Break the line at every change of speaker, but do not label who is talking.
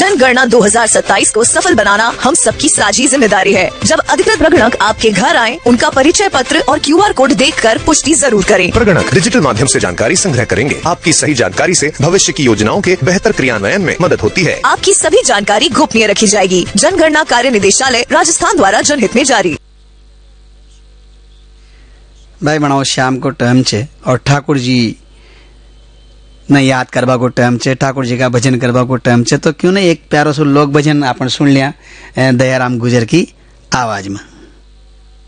जनगणना 2027 को सफल बनाना हम सबकी साझी जिम्मेदारी है। जब अधिकृत प्रगणक आपके घर आए, उनका परिचय पत्र और QR कोड देखकर पुष्टि जरूर करें।
प्रगणक डिजिटल माध्यम से जानकारी संग्रह करेंगे। आपकी सही जानकारी से भविष्य की योजनाओं के बेहतर क्रियान्वयन में मदद होती है।
आपकी सभी जानकारी गोपनीय रखी जाएगी। जनगणना कार्य निदेशालय राजस्थान द्वारा जनहित में जारी।
भाई बनाओ शाम को टाइम छे और ठाकुर जी ने याद करवा को टाइम छे, ठाकुर जी का भजन करवा को टाइम छे, तो क्यों नहीं एक प्यारो सो लोक भजन अपन सुन लिया दयाराम गुजर की आवाज में।